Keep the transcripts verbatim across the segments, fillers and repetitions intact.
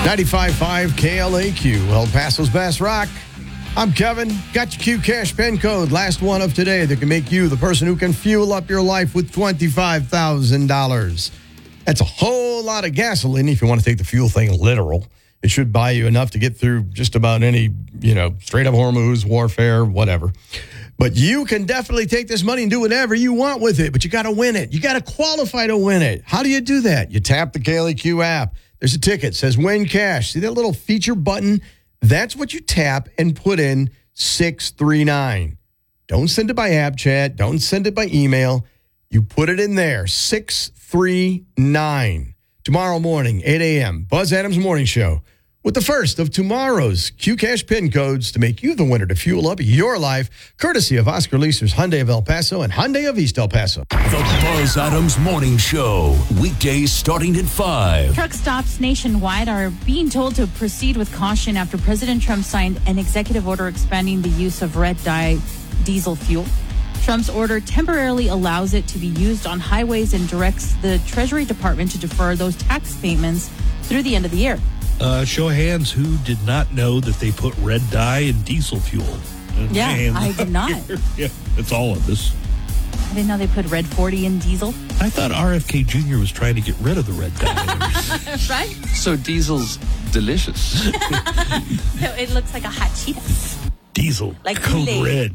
ninety-five point five K L A Q, El Paso's Best Rock. I'm Kevin. Got your Q Cash PIN code. Last one of today that can make you the person who can fuel up your life with twenty-five thousand dollars. That's a whole lot of gasoline if you want to take the fuel thing literal. It should buy you enough to get through just about any, you know, straight up Hormuz, warfare, whatever. But you can definitely take this money and do whatever you want with it, but you got to win it. You got to qualify to win it. How do you do that? You tap the K L A Q app. There's a ticket. It says win cash. See that little feature button? That's what you tap and put in six three nine. Don't send it by app chat. Don't send it by email. You put it in there, six three nine. Tomorrow morning, eight a.m., Buzz Adams Morning Show with the first of tomorrow's Q Cash PIN codes to make you the winner to fuel up your life, courtesy of Oscar Leaser's Hyundai of El Paso and Hyundai of East El Paso. The Buzz Adams Morning Show, weekdays starting at five. Truck stops nationwide are being told to proceed with caution after President Trump signed an executive order expanding the use of red dye diesel fuel. Trump's order temporarily allows it to be used on highways and directs the Treasury Department to defer those tax payments through the end of the year. Uh, show of hands, who did not know that they put red dye in diesel fuel? Uh, yeah, hands. I did not. Yeah, it's all of us. I didn't know they put red forty in diesel. I thought R F K Junior was trying to get rid of the red dye. Right? So diesel's delicious. So it looks like a hot Cheetos. Diesel, like code red.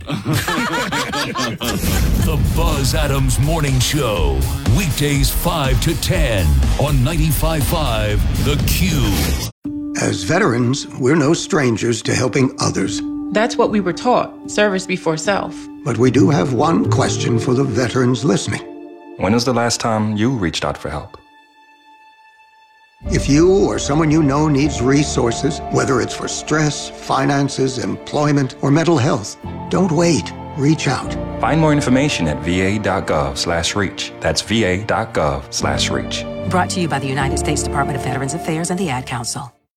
The Buzz Adams Morning Show, weekdays five to ten on ninety-five point five The Q. As veterans, we're no strangers to helping others. That's what we were taught, service before self. But we do have one question for the veterans listening. When was the last time you reached out for help? If you or someone you know needs resources, whether it's for stress, finances, employment, or mental health, don't wait. Reach out. Find more information at va.gov slash reach. That's va.gov slash reach. Brought to you by the United States Department of Veterans Affairs and the Ad Council.